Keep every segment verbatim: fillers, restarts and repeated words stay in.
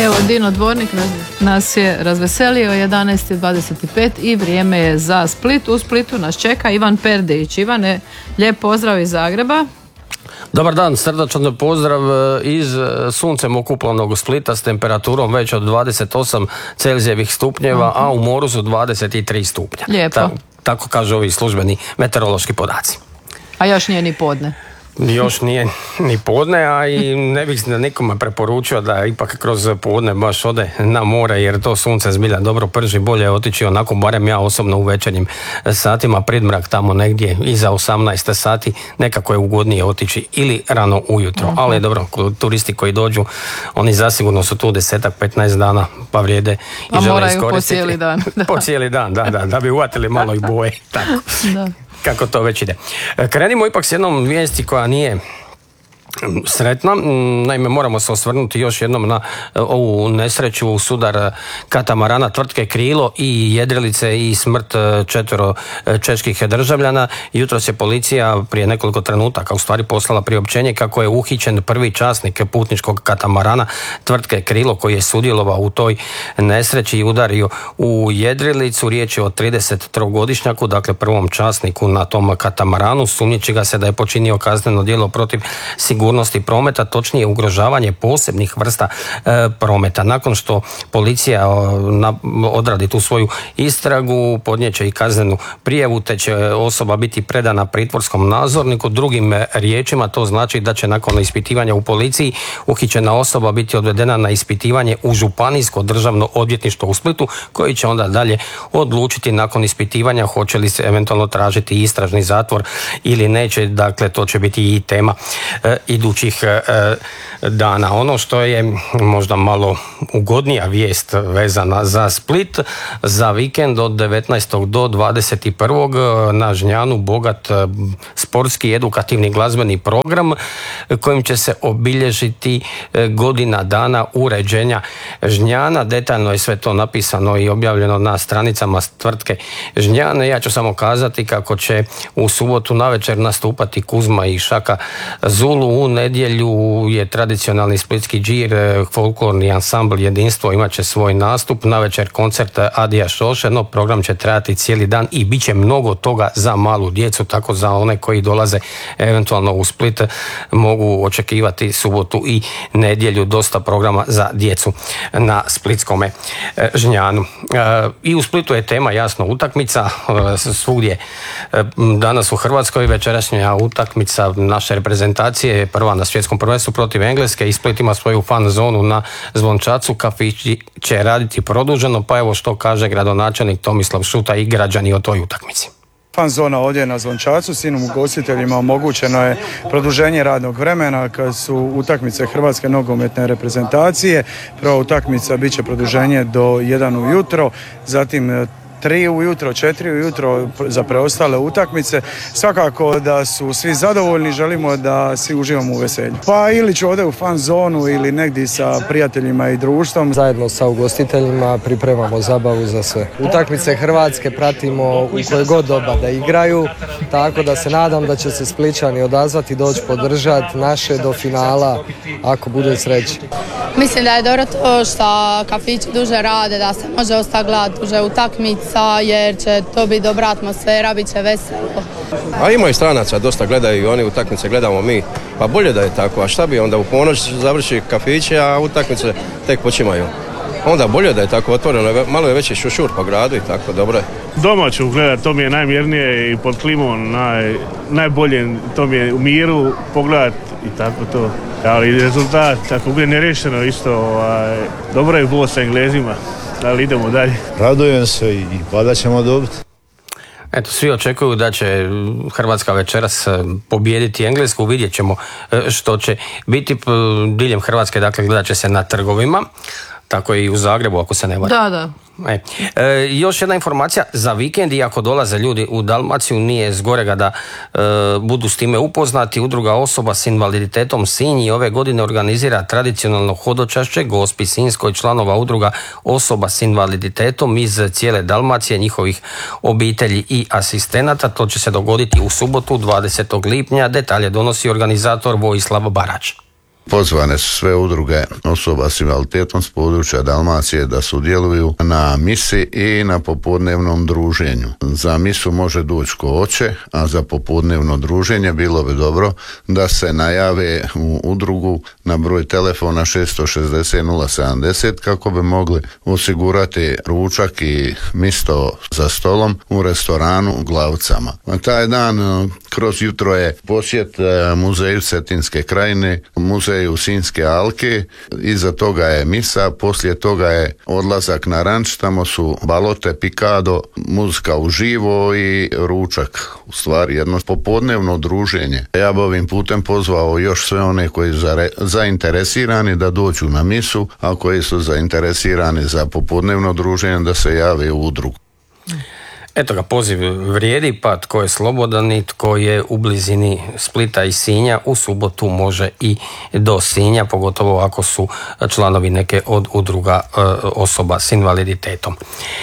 Evo, Dino Dvornik nas je razveselio, jedanaest i dvadeset pet i vrijeme je za Split. U Splitu nas čeka Ivan Perdejić. Ivane, lijep pozdrav iz Zagreba. Dobar dan, srdačan pozdrav iz suncem okupljenog Splita s temperaturom već od dvadeset osam Celzijevih stupnjeva, uh-huh. a u moru su dvadeset tri stupnja. Lijepo. Ta, tako kažu ovi službeni meteorološki podaci. A još nije ni podne. Još nije ni podne, a i ne bih nikome preporučio da ipak kroz podne baš ode na more, jer to sunce zbilja dobro prži, bolje je otići onako, barem ja osobno u večernjim satima, pridmrak tamo negdje iza osamnaest sati, nekako je ugodnije otići ili rano ujutro. Uh-huh. Ali dobro, turisti koji dođu, oni zasigurno su tu desetak, petnaest dana, pa vrijede i a žele moraju iskoristiti. po cijeli dan. Da. Po cijeli dan, da, da, da bi uvatili malo i boje. Tako. Da. Kako to već ide. Krenimo ipak s jednom vijesti koja nije sretna. Naime, moramo se osvrnuti još jednom na ovu nesreću, sudar katamarana tvrtke Krilo i jedrilice i smrt četvero čeških državljana. Jutros je policija prije nekoliko trenutaka u stvari poslala priopćenje kako je uhićen prvi časnik putničkog katamarana tvrtke Krilo koji je sudjelovao u toj nesreći i udario u jedrilicu. Riječ je o tridesettrogodišnjaku, dakle prvom časniku na tom katamaranu. Sumnjiči ga se da je počinio kazneno djelo protiv sigurnosti sigurnosti prometa, točnije ugrožavanje posebnih vrsta e, prometa. Nakon što policija na, odradi tu svoju istragu, podnijeće i kaznenu prijavu, te će osoba biti predana pritvorskom nadzorniku. Drugim riječima to znači da će nakon ispitivanja u policiji uhićena osoba biti odvedena na ispitivanje u Županijsko državno odvjetništvo u Splitu, koji će onda dalje odlučiti nakon ispitivanja hoće li se eventualno tražiti istražni zatvor ili neće. Dakle, to će biti i tema e, idućih e, dana. Ono što je možda malo ugodnija vijest vezana za Split, za vikend od devetnaestog do dvadeset prvog na Žnjanu bogat sportski edukativni glazbeni program kojim će se obilježiti godina dana uređenja Žnjana. Detaljno je sve to napisano i objavljeno na stranicama tvrtke Žnjane. Ja ću samo kazati kako će u subotu navečer nastupati Kuzma i Šaka Zulu. U nedjelju je tradicionalni splitski džir, folklorni ansambl Jedinstvo imat će svoj nastup. Navečer koncert Adija Šoše, no program će trajati cijeli dan i bit će mnogo toga za malu djecu, tako za one koji dolaze eventualno u Split mogu očekivati subotu i nedjelju dosta programa za djecu na splitskome Žnjanu. I u Splitu je tema jasno utakmica, svugdje danas u Hrvatskoj večerašnja utakmica naše reprezentacije, prva na svjetskom prvenstvu protiv Engleske, i Split ima svoju fan zonu na Zvončacu, kafići će raditi produženo, pa evo što kaže gradonačelnik Tomislav Šuta i građani o toj utakmici. Fan zona ovdje na Zvončacu, svim ugostiteljima omogućeno je produženje radnog vremena kad su utakmice Hrvatske nogometne reprezentacije. Prva utakmica bit će produženje do jedan ujutro, zatim tri ujutro, četiri ujutro za preostale utakmice. Svakako da su svi zadovoljni, želimo da svi uživamo u veselju. Pa ili ću ovdje u fan zonu ili negdje sa prijateljima i društvom. Zajedno sa ugostiteljima pripremamo zabavu za sve. Utakmice Hrvatske pratimo u koje god doba da igraju, tako da se nadam da će se Splićani odazvati, doći podržati naše do finala ako bude sreće. Mislim da je dobro to što kafići duže rade, da se može ostati gledati duže utakmica, jer će to biti dobra atmosfera, bit će veselo. A ima i stranaca, dosta gledaju i oni utakmice, gledamo mi. Pa bolje da je tako, a šta bi onda u ponoć završi kafiće, a utakmice tek počimaju. Onda bolje da je tako otvoreno, malo je veći šušur po gradu i tako, dobro je. Doma ću gledati, to mi je najmirnije i pod klimom, naj, najbolje, to mi je u miru pogledati i tako to. Ali rezultat, ako bude nerešeno isto, ovaj, dobro je bilo sa Englezima, ali idemo dalje. Radujem se i valjda ćemo dobiti. Eto, svi očekuju da će Hrvatska večeras pobijediti Englesku, vidjet ćemo što će biti. Diljem Hrvatske, dakle, gledat će se na trgovima, tako i u Zagrebu, ako se ne varam. Da, da. E, e, još jedna informacija za vikend, iako dolaze ljudi u Dalmaciju, nije zgorega da e, budu s time upoznati. Udruga osoba s invaliditetom Sinj ove godine organizira tradicionalno hodočašće Gospi Sinjskoj članova udruga osoba s invaliditetom iz cijele Dalmacije, njihovih obitelji i asistenata. To će se dogoditi u subotu dvadesetog lipnja. Detalje donosi organizator Vojislav Barač. Pozvane su sve udruge osoba s invaliditetom s područja Dalmacije da sudjeluju na misi i na popodnevnom druženju. Za misu može doći ko hoće, a za popodnevno druženje bilo bi dobro da se najave u udrugu na broj telefona šest šest zero nula sedamdeset kako bi mogli osigurati ručak i misto za stolom u restoranu u Glavcama. A taj dan kroz jutro je posjet muzeju Cetinske krajine, muzeju Sinjske alke, iza toga je misa, poslije toga je odlazak na ranč, tamo su balote, pikado, muzika uživo i ručak. U stvari jedno popodnevno druženje. Ja bi ovim putem pozvao još sve one koji su zainteresirani da dođu na misu, a koji su zainteresirani za popodnevno druženje da se jave u udrugu. Eto ga, poziv vrijedi, pa tko je slobodan i tko je u blizini Splita i Sinja u subotu može i do Sinja, pogotovo ako su članovi neke od udruga osoba s invaliditetom.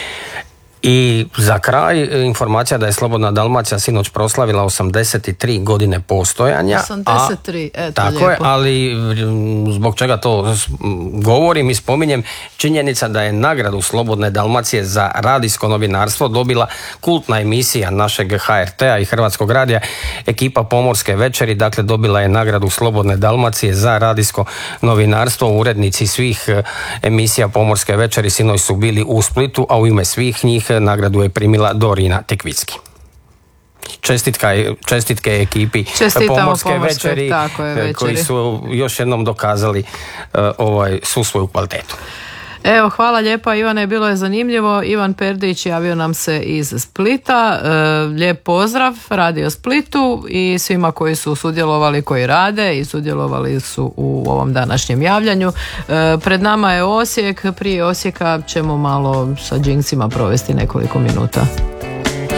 I za kraj informacija da je Slobodna Dalmacija sinoć proslavila osamdeset tri godine postojanja. osamdeset tri, a, eto tako lijepo. je, ali zbog čega to govorim i spominjem, činjenica da je nagradu Slobodne Dalmacije za radijsko novinarstvo dobila kultna emisija našeg H R T-a i Hrvatskog radija, ekipa Pomorske večeri, dakle dobila je nagradu Slobodne Dalmacije za radijsko novinarstvo. Urednici svih emisija Pomorske večeri sinoć su bili u Splitu, a u ime svih njih nagradu je primila Dorina Tekvicki. Čestitka, čestitke ekipi Čestitamo Pomorske Pomorske, večeri, tako je, večeri koji su još jednom dokazali uh, ovaj, svu svoju kvalitetu. Evo, hvala lijepa Ivane, bilo je zanimljivo. Ivan Perdić javio nam se iz Splita. E, lijep pozdrav Radio Splitu i svima koji su sudjelovali, koji rade i sudjelovali su u ovom današnjem javljanju. E, pred nama je Osijek, prije Osijeka ćemo malo sa džinsima provesti nekoliko minuta.